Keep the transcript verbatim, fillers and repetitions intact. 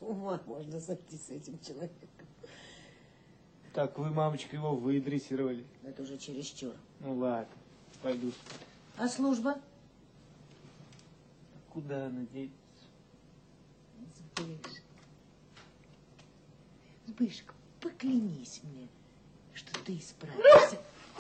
ума можно сойти с этим человеком. Так вы, мамочка, его выдрессировали. Это уже чересчур. Ну ладно, пойду. А служба? Куда она денется? Збышка. Збышка, поклянись мне, что ты исправишься.